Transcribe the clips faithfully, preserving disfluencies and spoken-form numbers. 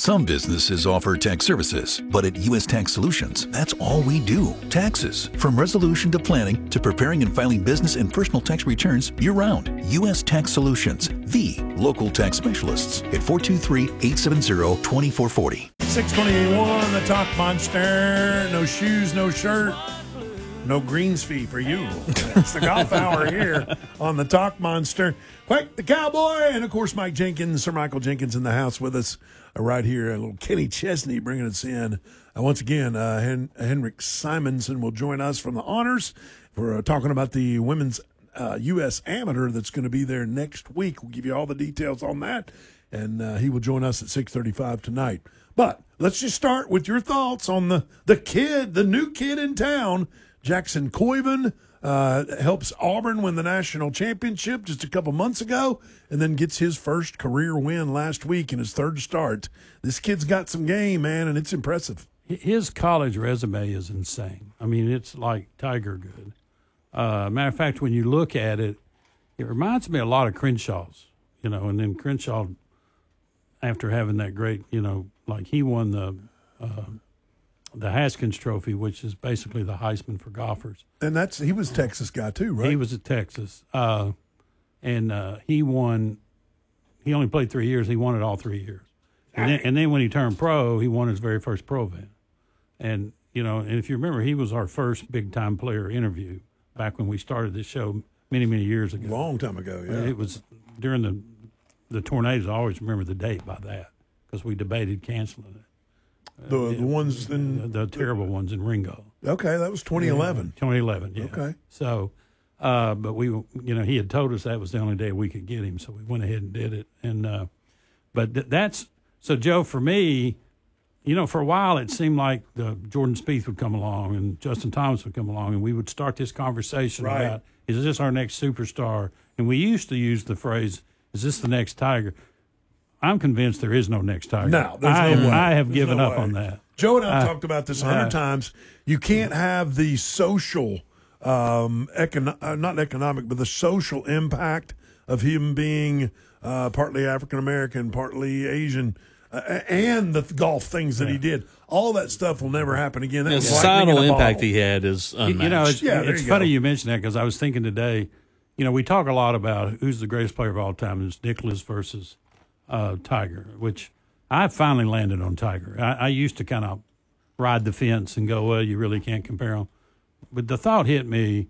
Some businesses offer tax services, but at U S Tax Solutions, that's all we do. Taxes. From resolution to planning to preparing and filing business and personal tax returns year-round. U S Tax Solutions, the local tax specialists at four two three, eight seven zero, two four four zero. six twenty-one, the Talk Monster. No shoes, no shirt, no greens fee for you. It's the golf hour here on the Talk Monster. Quack the Cowboy, and of course Mike Jenkins, Sir Michael Jenkins in the house with us uh, right here. A little Kenny Chesney bringing us in. Uh, once again, uh, Hen- Henrik Simonson will join us from the Honors. We're uh, talking about the women's uh, U S Amateur that's going to be there next week. We'll give you all the details on that, and uh, he will join us at six thirty-five tonight. But let's just start with your thoughts on the, the kid, the new kid in town, Jackson Koiven. Uh, helps Auburn win the national championship just a couple months ago, and then gets his first career win last week in his third start. This kid's got some game, man, and it's impressive. His college resume is insane. I mean, it's like Tiger good. Uh, matter of fact, when you look at it, it reminds me a lot of Crenshaw's, you know, and then Crenshaw, after having that great, you know, like he won the uh, the Haskins Trophy, which is basically the Heisman for golfers. And that's he was a Texas guy too, right? He was at Texas, uh, and uh, he won. He only played three years. He won it all three years, and then, and then when he turned pro, he won his very first pro event. And you know, and if you remember, he was our first big time player interview back when we started this show many many years ago. Long time ago, yeah. It was during the the tornadoes. I always remember the date by that because we debated canceling it. The, uh, the ones in the, the terrible ones in Ringo. Okay, that was twenty eleven. Yeah, twenty eleven, yeah. Okay. So, uh, but we, you know, he had told us that was the only day we could get him, so we went ahead and did it. And uh, but th- that's so, Joe. For me, you know, for a while it seemed like the Jordan Spieth would come along and Justin Thomas would come along, and we would start this conversation right. about is this our next superstar? And we used to use the phrase, "Is this the next Tiger?" I'm convinced there is no next Tiger. No, there's I, no way. I have There's given no up way. on that. Joe and I Uh, talked about this a hundred uh, times. You can't have the social, um, econo- uh, not economic, but the social impact of him being uh, partly African American, partly Asian, uh, and the golf things that yeah. he did. All that stuff will never happen again. That The was societal lightning in a impact bottle. he had is unmatched. You know, it's, Yeah, there it's you funny go. you mention that because I was thinking today, you know, we talk a lot about who's the greatest player of all time. It's Nicklaus versus uh, Tiger, which I finally landed on Tiger. I, I used to kind of ride the fence and go, well, you really can't compare them. But the thought hit me,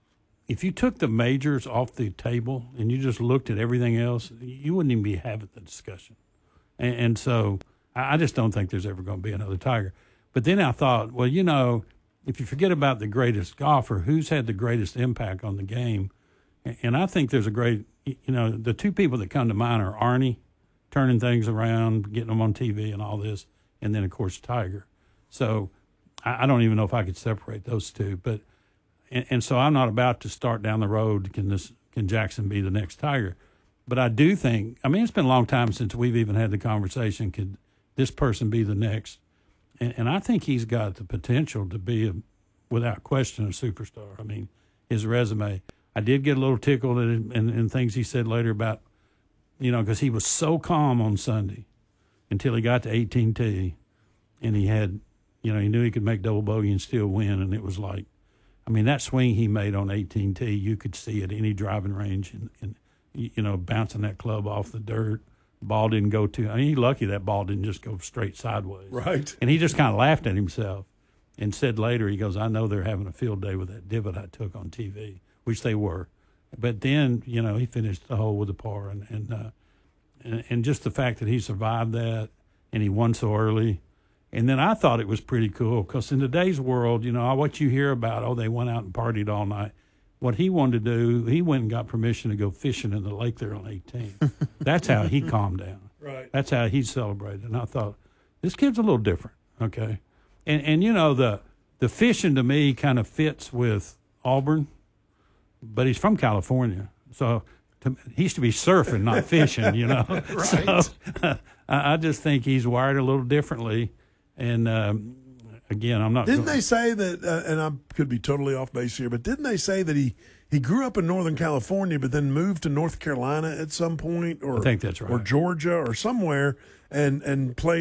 if you took the majors off the table and you just looked at everything else, you wouldn't even be having the discussion. And, and so I, I just don't think there's ever going to be another Tiger. But then I thought, well, you know, if you forget about the greatest golfer, who's had the greatest impact on the game? And, and I think there's a great, you know, the two people that come to mind are Arnie, turning things around, getting them on T V and all this, and then, of course, Tiger. So I, I don't even know if I could separate those two. But and, and so I'm not about to start down the road, can this can Jackson be the next Tiger? But I do think, I mean, it's been a long time since we've even had the conversation, could this person be the next? And, and I think he's got the potential to be, a, without question, a superstar. I mean, his resume. I did get a little tickled in, in, in things he said later about, you know, because he was so calm on Sunday until he got to eighteen T, and he had, you know, he knew he could make double bogey and still win, and it was like, I mean, that swing he made on eighteen T, you could see at any driving range, and, and you know, bouncing that club off the dirt. Ball didn't go too. I mean, he's lucky that ball didn't just go straight sideways. Right. And he just kind of laughed at himself and said later, he goes, I know they're having a field day with that divot I took on T V, which they were. But then, you know, he finished the hole with a par, and and, uh, and and just the fact that he survived that and he won so early. And then I thought it was pretty cool because in today's world, you know, what you hear about, oh, they went out and partied all night. What he wanted to do, he went and got permission to go fishing in the lake there on eighteen. That's how he calmed down. Right. That's how he celebrated. And I thought, this kid's a little different, okay? And, and you know, the the fishing to me kind of fits with Auburn, but he's from California. So to, he used to be surfing, not fishing, you know. Right. So I, I just think he's wired a little differently. And, um, again, I'm not. Didn't they say that, uh, and I could be totally off base here, but didn't they say that he, he grew up in Northern California but then moved to North Carolina at some point? Or, I think that's right. Or Georgia or somewhere and, and played